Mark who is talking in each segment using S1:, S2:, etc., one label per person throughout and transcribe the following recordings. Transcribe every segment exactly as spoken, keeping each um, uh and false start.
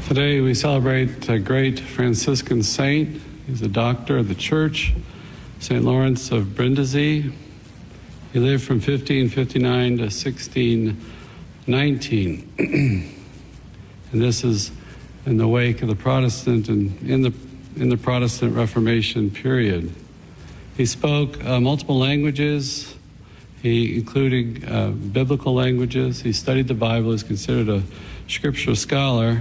S1: Today we celebrate a great Franciscan saint. He's a doctor of the Church, Saint Lawrence of Brindisi. He lived from fifteen fifty-nine to sixteen nineteen. And this is in the wake of the Protestant and in the in the Protestant Reformation period. He spoke uh, multiple languages, he including uh, biblical languages. He studied the Bible. He's considered a scriptural scholar.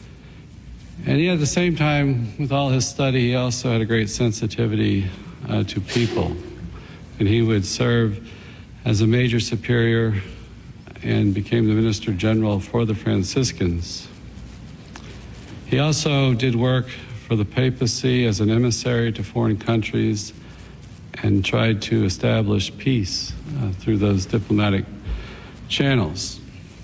S1: And he, at the same time, with all his study, he also had a great sensitivity uh, to people. And he would serve as a major superior and became the Minister General for the Franciscans. He also did work for the papacy as an emissary to foreign countries and tried to establish peace uh, through those diplomatic channels.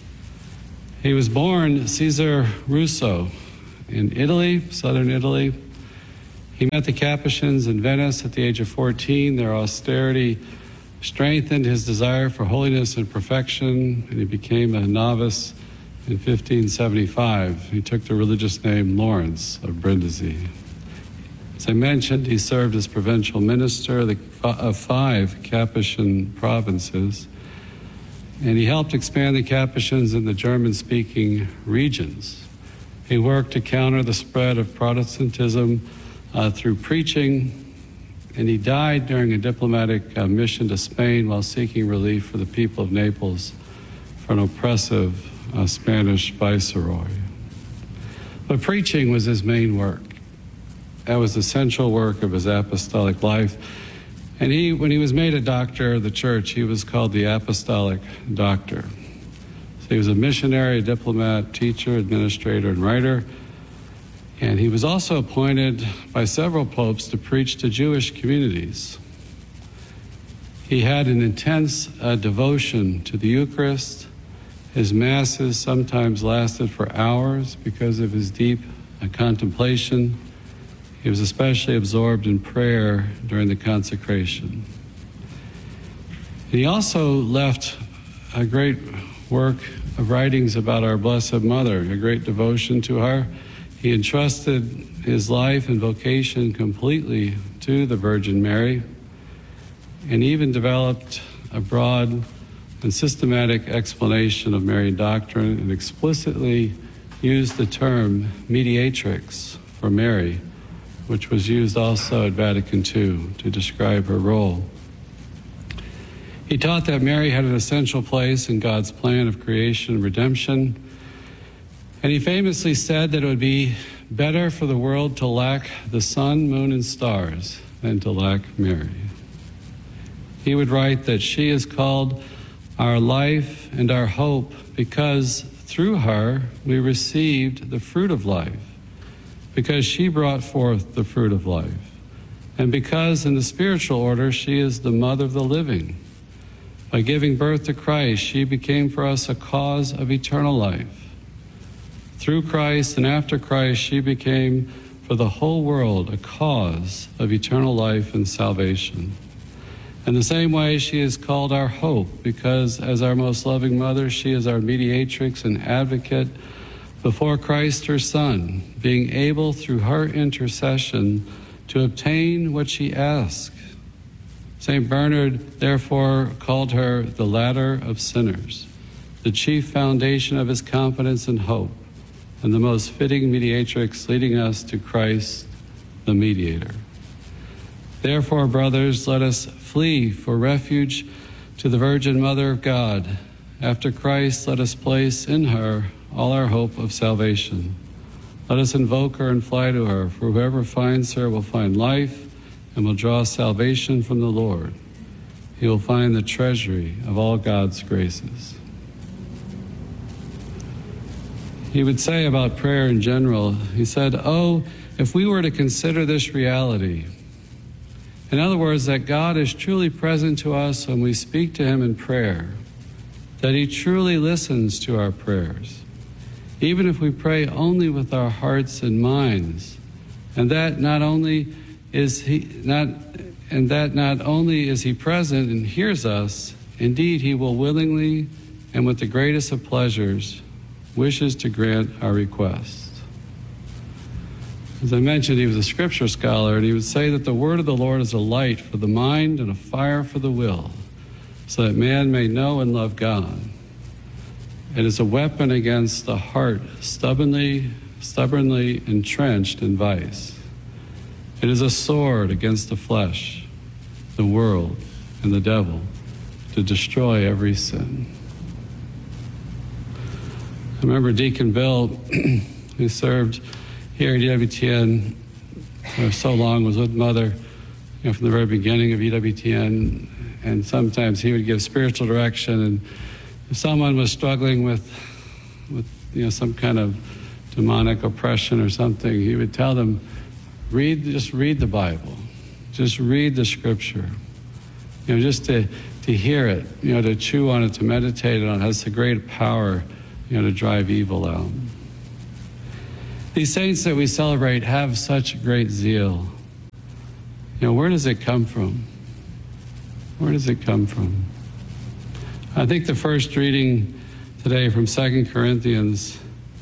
S1: He was born Caesar Russo in Italy, southern Italy. He met the Capuchins in Venice at the age of fourteen. Their austerity strengthened his desire for holiness and perfection, and he became a novice in fifteen seventy-five. He took the religious name Lawrence of Brindisi. As I mentioned, he served as provincial minister of, the, of five Capuchin provinces, and he helped expand the Capuchins in the German-speaking regions. He worked to counter the spread of Protestantism uh, through preaching, and he died during a diplomatic uh, mission to Spain while seeking relief for the people of Naples from an oppressive uh, Spanish viceroy. But preaching was his main work. That was the central work of his apostolic life. And he, when he was made a doctor of the Church, he was called the Apostolic Doctor. So he was a missionary, a diplomat, teacher, administrator, and writer. And he was also appointed by several popes to preach to Jewish communities. He had an intense uh, devotion to the Eucharist. His masses sometimes lasted for hours because of his deep uh, contemplation. He was especially absorbed in prayer during the consecration. And he also left a great work of writings about our Blessed Mother, a great devotion to her. He entrusted his life and vocation completely to the Virgin Mary, and even developed a broad and systematic explanation of Marian doctrine and explicitly used the term mediatrix for Mary, which was used also at Vatican Two to describe her role. He taught that Mary had an essential place in God's plan of creation and redemption, and he famously said that it would be better for the world to lack the sun, moon, and stars than to lack Mary. He would write that she is called our life and our hope because through her we received the fruit of life, because she brought forth the fruit of life, and because in the spiritual order she is the mother of the living. By giving birth to Christ, she became for us a cause of eternal life. Through Christ and after Christ, she became for the whole world a cause of eternal life and salvation. In the same way, she is called our hope, because as our most loving mother, she is our mediatrix and advocate before Christ her Son, being able through her intercession to obtain what she asks. Saint Bernard, therefore, called her the ladder of sinners, the chief foundation of his confidence and hope, and the most fitting mediatrix leading us to Christ, the mediator. Therefore, brothers, let us flee for refuge to the Virgin Mother of God. After Christ, let us place in her all our hope of salvation. Let us invoke her and fly to her, for whoever finds her will find life and will draw salvation from the Lord. He will find the treasury of all God's graces. He would say about prayer in general, he said, oh, if we were to consider this reality, in other words, that God is truly present to us when we speak to him in prayer, that he truly listens to our prayers, even if we pray only with our hearts and minds, and that not only is he not and that not only is he present and hears us, indeed he will willingly and with the greatest of pleasures wishes to grant our request. As I mentioned, he was a scripture scholar, and he would say that the word of the Lord is a light for the mind and a fire for the will, so that man may know and love God. It is a weapon against the heart stubbornly, stubbornly entrenched in vice. It is a sword against the flesh, the world, and the devil, to destroy every sin. I remember Deacon Bill, who served here at E W T N for so long, was with Mother, you know, from the very beginning of E W T N, and sometimes he would give spiritual direction, and if someone was struggling with, with you know, some kind of demonic oppression or something, he would tell them, read, just read the Bible, just read the Scripture, you know, just to to hear it, you know, to chew on it, to meditate on it, has a great power, you know, to drive evil out. These saints that we celebrate have such great zeal. You know, where does it come from? Where does it come from? I think the first reading today from Second Corinthians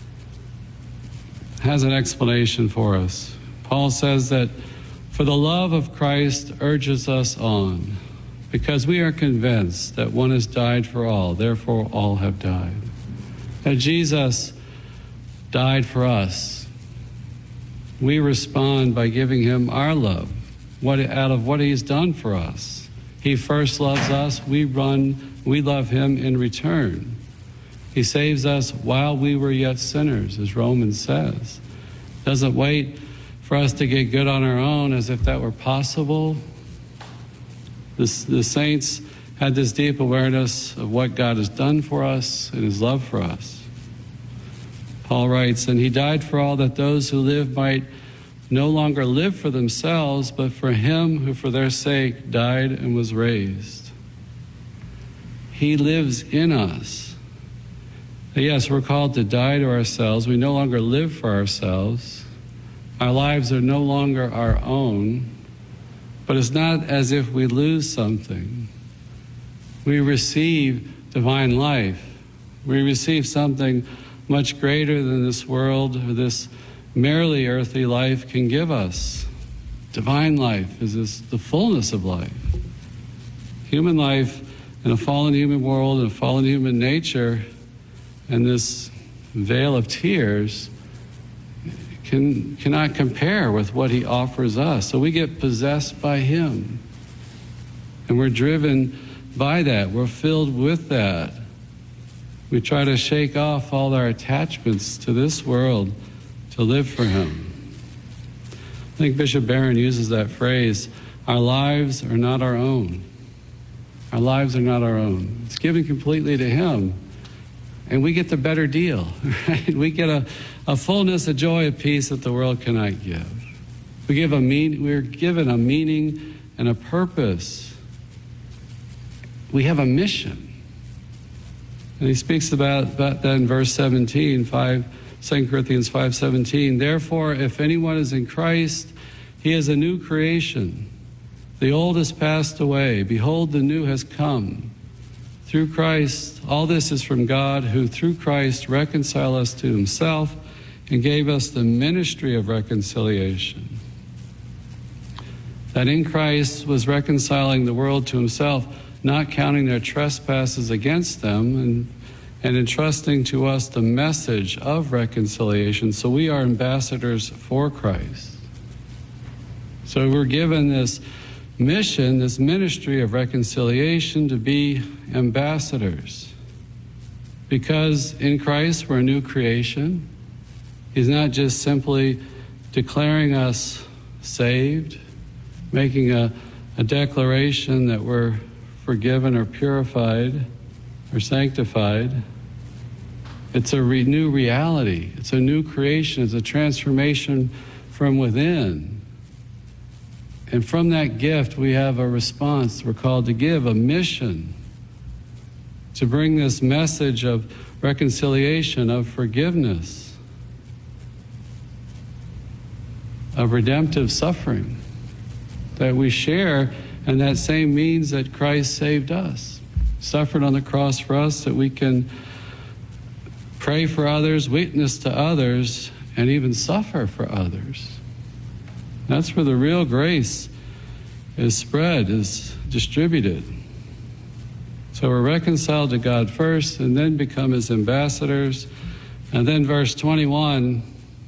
S1: has an explanation for us. Paul says that, for the love of Christ urges us on, because we are convinced that one has died for all, therefore all have died. That Jesus died for us. We respond by giving him our love, what out of what he's done for us. He first loves us, we run, we love him in return. He saves us while we were yet sinners, as Romans says. Doesn't wait for us to get good on our own as if that were possible. The, the saints had this deep awareness of what God has done for us and his love for us. Paul writes, and he died for all, that those who live might no longer live for themselves, but for him who for their sake died and was raised. He lives in us. Yes, we're called to die to ourselves. We no longer live for ourselves. Our lives are no longer our own, but it's not as if we lose something. We receive divine life. We receive something much greater than this world or this merely earthly life can give us. Divine life is this, the fullness of life. Human life in a fallen human world and a fallen human nature and this veil of tears can cannot compare with what he offers us. So we get possessed by him. And we're driven by that. We're filled with that. We try to shake off all our attachments to this world to live for him. I think Bishop Barron uses that phrase, our lives are not our own. Our lives are not our own. It's given completely to him. And we get the better deal, right? We get a, a fullness, a joy, a peace that the world cannot give. We give a mean, we're given a meaning and a purpose. We have a mission. And he speaks about, about that in verse seventeen, five, Second Corinthians five seventeen. Therefore, if anyone is in Christ, he is a new creation. The old has passed away. Behold, the new has come. Through Christ, all this is from God, who through Christ reconciled us to himself and gave us the ministry of reconciliation. That in Christ was reconciling the world to himself, not counting their trespasses against them, and, and entrusting to us the message of reconciliation. So we are ambassadors for Christ. So we're given this mission, this ministry of reconciliation, to be ambassadors. Because in Christ we're a new creation. He's not just simply declaring us saved, making a, a declaration that we're forgiven or purified or sanctified. It's a re- new reality. It's a new creation. It's a transformation from within. And from that gift, we have a response we're called to give, a mission to bring this message of reconciliation, of forgiveness, of redemptive suffering that we share, and that same means that Christ saved us, suffered on the cross for us, that we can pray for others, witness to others, and even suffer for others. That's where the real grace is spread, is distributed. So we're reconciled to God first and then become his ambassadors. And then verse twenty-one,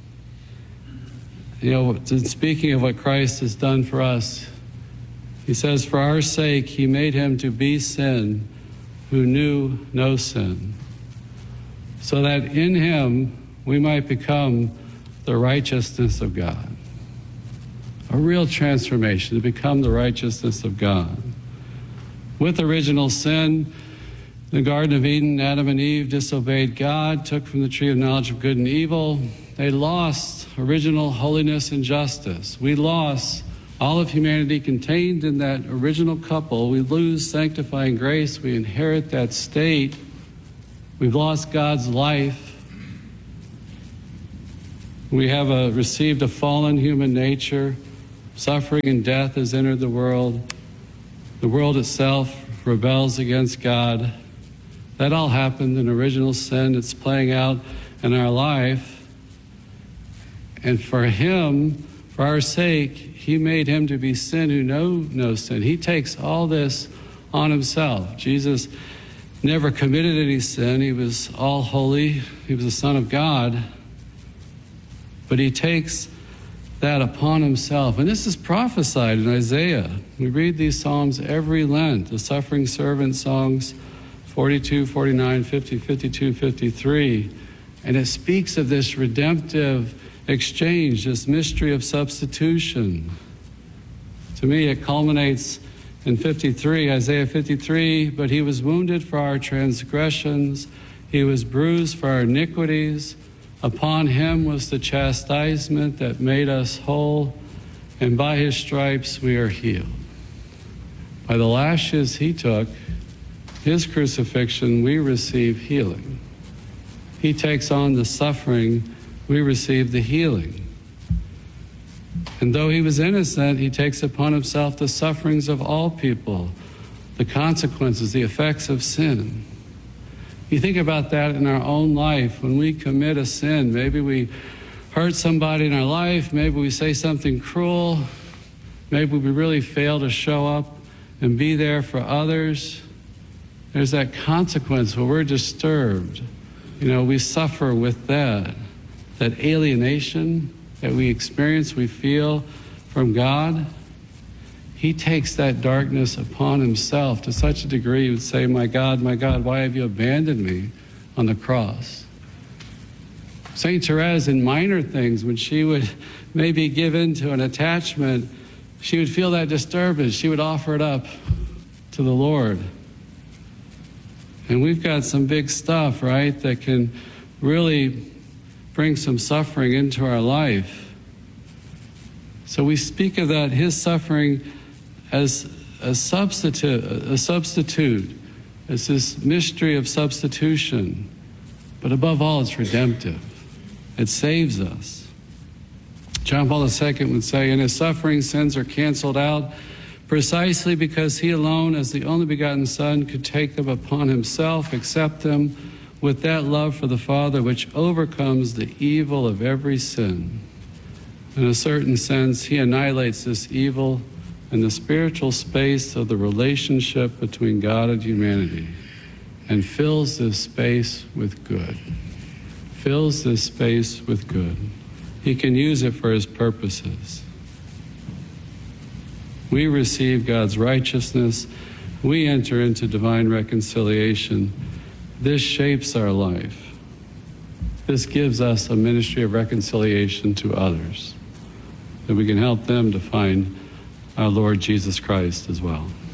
S1: you know, speaking of what Christ has done for us, he says, for our sake, he made him to be sin who knew no sin, so that in him we might become the righteousness of God. A real transformation to become the righteousness of God. With original sin, in the Garden of Eden, Adam and Eve disobeyed God, took from the tree of knowledge of good and evil. They lost original holiness and justice. We lost all of humanity contained in that original couple. We lose sanctifying grace. We inherit that state. We've lost God's life. We have a, received a fallen human nature. Suffering and death has entered the world. The world itself rebels against God. That all happened in original sin. It's playing out in our life. And for him, for our sake, he made him to be sin who know no sin. He takes all this on himself. Jesus never committed any sin. He was all holy. He was the Son of God. But he takes that upon himself. And this is prophesied in Isaiah. We read these Psalms every Lent, the suffering servant songs, forty-two, forty-nine, fifty, fifty-two, fifty-three. And it speaks of this redemptive exchange, this mystery of substitution. To me, it culminates in fifty-three, Isaiah fifty-three, but he was wounded for our transgressions, he was bruised for our iniquities. Upon him was the chastisement that made us whole, and by his stripes we are healed. By the lashes he took, his crucifixion, we receive healing. He takes on the suffering, we receive the healing. And though he was innocent, he takes upon himself the sufferings of all people, the consequences, the effects of sin. You think about that in our own life. When we commit a sin, maybe we hurt somebody in our life, maybe we say something cruel, maybe we really fail to show up and be there for others. There's that consequence where we're disturbed. You know, we suffer with that, that alienation that we experience, we feel from God. He takes that darkness upon himself to such a degree he would say, my God, my God, why have you abandoned me on the cross? Saint Therese, in minor things, when she would maybe give in to an attachment, she would feel that disturbance. She would offer it up to the Lord. And we've got some big stuff, right, that can really bring some suffering into our life. So we speak of that, his suffering, as a substitute, a substitute. It's this mystery of substitution. But above all, it's redemptive. It saves us. John Paul the Second would say, in his suffering, sins are canceled out precisely because he alone, as the only begotten Son, could take them upon himself, accept them with that love for the Father which overcomes the evil of every sin. In a certain sense, he annihilates this evil in the spiritual space of the relationship between God and humanity, and fills this space with good. Fills this space with good. He can use it for his purposes. We receive God's righteousness. We enter into divine reconciliation. This shapes our life. This gives us a ministry of reconciliation to others, that we can help them to find our Lord Jesus Christ as well.